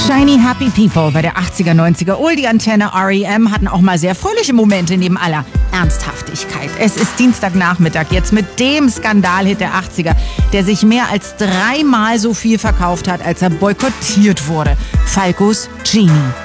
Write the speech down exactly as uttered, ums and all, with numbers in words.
Shiny Happy People bei der achtziger, neunziger Oldie-Antenne R E M hatten auch mal sehr fröhliche Momente neben aller Ernsthaftigkeit. Es ist Dienstagnachmittag, jetzt mit dem Skandalhit der achtziger, der sich mehr als dreimal so viel verkauft hat, als er boykottiert wurde. Falcos Genie.